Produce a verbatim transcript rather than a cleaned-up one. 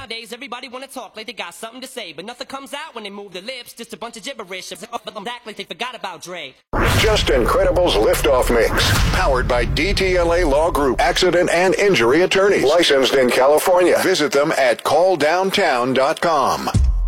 Nowadays, everybody wanna talk like they got something to say, but nothing comes out when they move their lips, just a bunch of gibberish. But them act like they forgot about Dre. Just Incredible's Liftoff Mix. Powered by D T L A Law Group. Accident and injury attorneys. Licensed in California. Visit them at call downtown dot com.